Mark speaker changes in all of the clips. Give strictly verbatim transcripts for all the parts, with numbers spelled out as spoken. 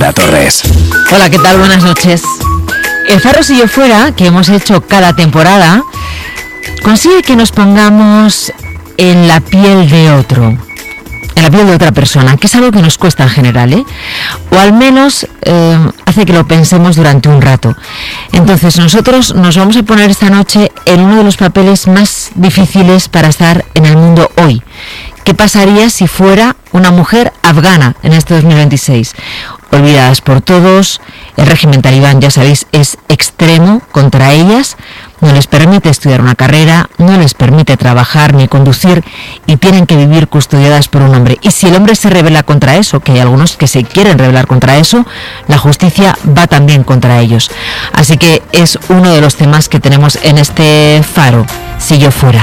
Speaker 1: Sara Torres.
Speaker 2: Hola, ¿qué tal? Buenas noches. El Faro Si Yo Fuera, que hemos hecho cada temporada, consigue que nos pongamos en la piel de otro, en la piel de otra persona, que es algo que nos cuesta en general, ¿eh? O al menos eh, hace que lo pensemos durante un rato. Entonces nosotros nos vamos a poner esta noche en uno de los papeles más difíciles para estar en el mundo hoy. ¿Qué pasaría si fuera una mujer afgana en este dos mil veintiséis? Olvidadas por todos, el régimen talibán, ya sabéis, es extremo contra ellas, no les permite estudiar una carrera, no les permite trabajar ni conducir y tienen que vivir custodiadas por un hombre. Y si el hombre se rebela contra eso, que hay algunos que se quieren rebelar contra eso, la justicia va también contra ellos. Así que es uno de los temas que tenemos en este Faro, Si Yo Fuera.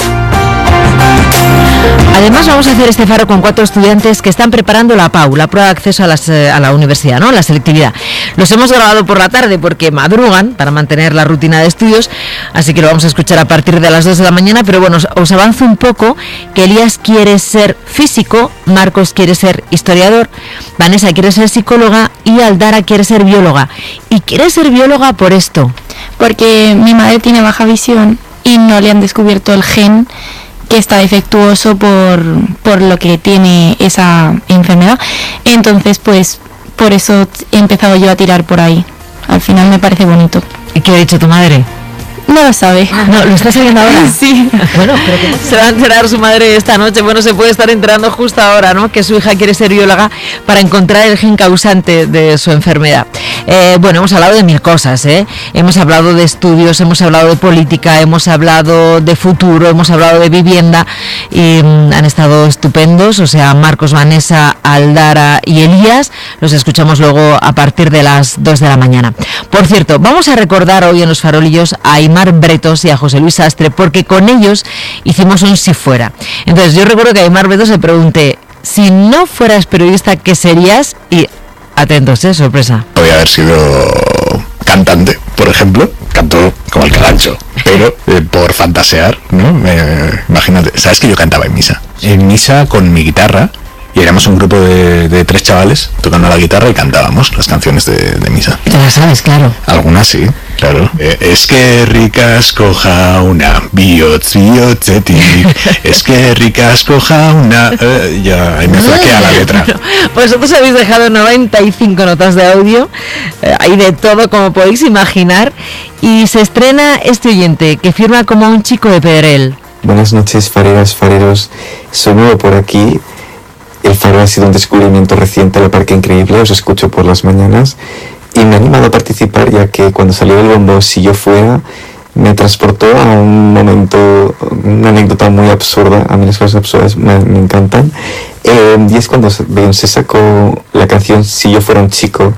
Speaker 2: Además vamos a hacer este faro con cuatro estudiantes que están preparando la P A U, la prueba de acceso a, las, a la universidad, ¿no? La selectividad. Los hemos grabado por la tarde porque madrugan para mantener la rutina de estudios, así que lo vamos a escuchar a partir de las dos de la mañana, pero bueno, os, os avanzo un poco que Elías quiere ser físico, Marcos quiere ser historiador, Vanessa quiere ser psicóloga y Aldara quiere ser bióloga. Y quiere ser bióloga por esto.
Speaker 3: Porque mi madre tiene baja visión y no le han descubierto el gen que está defectuoso por, por lo que tiene esa enfermedad. Entonces, pues, por eso he empezado yo a tirar por ahí. Al final me parece bonito.
Speaker 2: ¿Y qué ha dicho tu madre?
Speaker 3: No lo sabe.
Speaker 2: No, ¿lo está sabiendo ahora?
Speaker 3: Sí.
Speaker 2: Bueno, pero ¿cómo se va a enterar su madre esta noche? Bueno, se puede estar enterando justo ahora, ¿no? Que su hija quiere ser bióloga para encontrar el gen causante de su enfermedad. Eh, bueno, hemos hablado de mil cosas, ¿eh? Hemos hablado de estudios, hemos hablado de política, hemos hablado de futuro, hemos hablado de vivienda y mmm, han estado estupendos, o sea, Marcos, Vanessa, Aldara y Elías. Los escuchamos luego a partir de las dos de la mañana. Por cierto, vamos a recordar hoy en los farolillos a Aimar Bretos y a José Luis Sastre, porque con ellos hicimos un Si Fuera. Entonces yo recuerdo que a Aimar Bretos le pregunté, si no fueras periodista, ¿qué serías? Y atentos, ¿eh? Sorpresa.
Speaker 4: Podría haber sido cantante, por ejemplo, canto como el Calancho, pero eh, por fantasear, ¿no? Eh, imagínate, ¿sabes que yo cantaba en misa? En misa con mi guitarra, y éramos un grupo de, de tres chavales tocando la guitarra y cantábamos las canciones de, de misa.
Speaker 2: Te las sabes, claro.
Speaker 4: Algunas sí, claro. Eh, es que ricas coja una biotz, biotzetik. Es que ricas coja una... Eh, ya, ahí me flaquea la letra.
Speaker 2: Bueno, vosotros habéis dejado noventa y cinco notas de audio, eh, hay de todo, como podéis imaginar, y se estrena este oyente que firma como un chico de Pedrell.
Speaker 5: Buenas noches, fareras, fareros. Soy nuevo por aquí. El Faro ha sido un descubrimiento reciente al Parque Increíble, os escucho por las mañanas y me ha animado a participar, ya que cuando salió el bombo Si Yo Fuera me transportó a un momento, una anécdota muy absurda. A mí las cosas absurdas me, me encantan, eh, y es cuando Beyoncé sacó la canción Si Yo Fuera un Chico,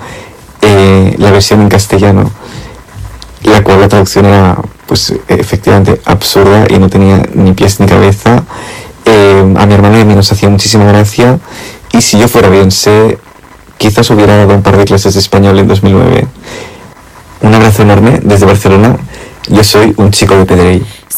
Speaker 5: eh, la versión en castellano, la cual la traducción era pues efectivamente absurda y no tenía ni pies ni cabeza. Eh, a mi hermano y a mí nos hacía muchísima gracia, y si yo fuera Beyoncé quizás hubiera dado un par de clases de español en dos mil nueve. Un abrazo enorme desde Barcelona. Yo soy un chico de Pedrell.